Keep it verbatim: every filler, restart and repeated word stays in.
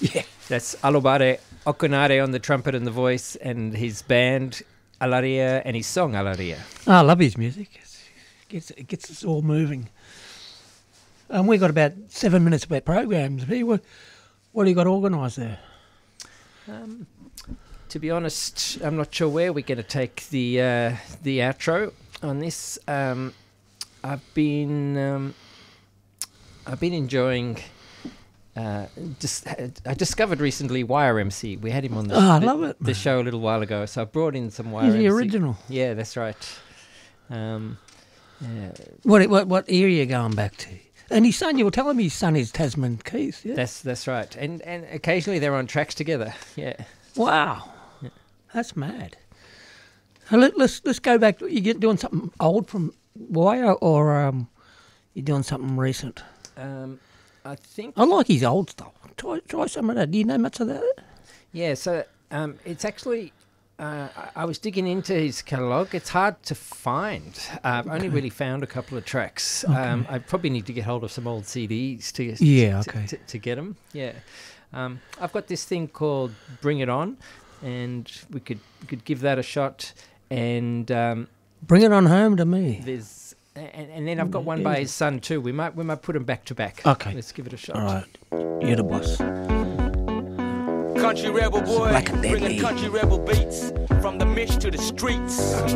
Yeah. That's Alobare Okunare on the trumpet and the voice, and his band Alaria and his song Alaria. Oh, I love his music. It's, it, gets, it gets us all moving. Um, we've got about seven minutes about programs. What, what do you got organised there? Um, to be honest, I'm not sure where we're going to take the uh, the outro on this. Um, I've been um, I've been enjoying. Uh, dis- I discovered recently Y R M C. We had him on the, Oh, I the, love it, the man. show a little while ago, so I brought in some Y R He's M C. the original. Yeah, that's right. Um, yeah, What, what what era are you going back to? And his son, you were telling me his son is Tasman Keith, yeah? that's that's right. And and occasionally they're on tracks together. Yeah. Wow. Yeah. That's mad. So let, let's let's go back. You get doing something old from Wire, or um, you're doing something recent? Um, I think. I like his old stuff. Try try some of that. Do you know much of that? Yeah. So um, it's actually. Uh, I, I was digging into his catalogue. It's hard to find. Uh, I've only really found a couple of tracks. Okay. Um, I probably need to get hold of some old C Ds to Yeah, to, okay. to, to get them. Yeah. Um, I've got this thing called Bring It On, and we could we could give that a shot. And um, Bring it on home to me. there's and, and then I've got one by his son too. We might we might put them back to back. Okay. Let's give it a shot. All right. You're the boss. Country rebel boy, Black and bringing deadly. country rebel beats from the Mish to the streets.